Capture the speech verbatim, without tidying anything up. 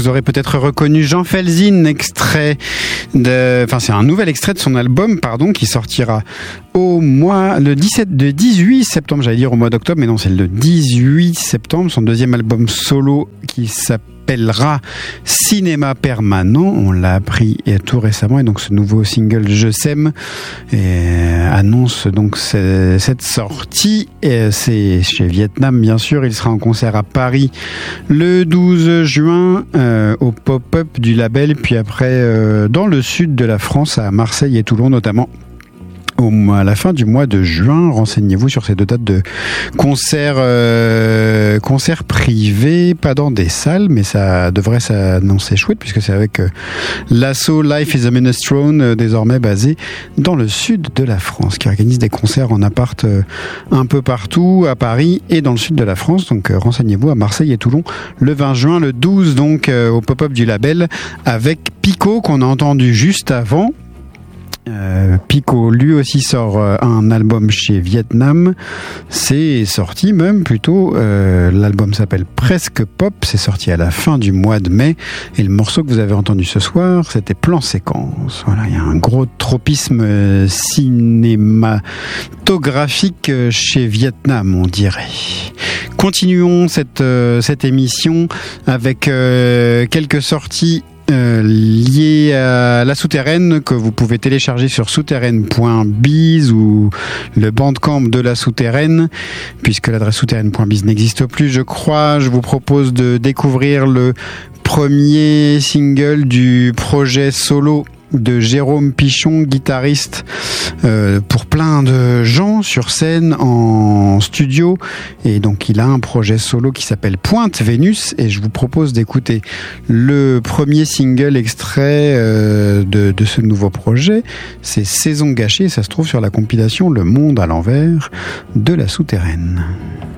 vous aurez peut-être reconnu Jean Felzin, extrait de, enfin c'est un nouvel extrait de son album, pardon, qui sortira au mois, le dix-sept, le dix-huit septembre, j'allais dire au mois d'octobre, mais non, c'est le dix-huit septembre, son deuxième album solo qui s'appellera Cinéma Permanent. On l'a appris tout récemment, et donc ce nouveau single Je S'aime annonce donc cette sortie. Et c'est chez Vietnam, bien sûr. Il sera en concert à Paris le douze juin euh, au pop-up du label, puis après euh, dans le sud de la France, à Marseille et Toulon notamment, à la fin du mois de juin. Renseignez-vous sur ces deux dates de concerts, euh, concerts privés, pas dans des salles, mais ça devrait s'annoncer chouette, puisque c'est avec euh, l'asso Life is a Minestrone, euh, désormais basé dans le sud de la France, qui organise des concerts en appart euh, un peu partout, à Paris et dans le sud de la France. Donc euh, renseignez-vous à Marseille et Toulon le vingt juin, le douze donc euh, au pop-up du label, avec Pico qu'on a entendu juste avant. Euh, Pico lui aussi sort euh, un album chez Vietnam. C'est sorti même plutôt, euh, l'album s'appelle Presque Pop, c'est sorti à la fin du mois de mai, et le morceau que vous avez entendu ce soir, c'était Plan Séquence. Voilà, il y a un gros tropisme euh, cinématographique euh, chez Vietnam, on dirait. Continuons cette, euh, cette émission avec euh, quelques sorties Euh, lié à la Souterraine, que vous pouvez télécharger sur souterraine point biz ou le bandcamp de la Souterraine, puisque l'adresse souterraine point biz n'existe plus, je crois. Je vous propose de découvrir le premier single du projet solo de Jérôme Pichon, guitariste euh, pour plein de gens sur scène, en studio, et donc il a un projet solo qui s'appelle Pointe Vénus, et je vous propose d'écouter le premier single extrait euh, de, de ce nouveau projet. C'est Saison gâchée, ça se trouve sur la compilation Le Monde à l'envers de la Souterraine.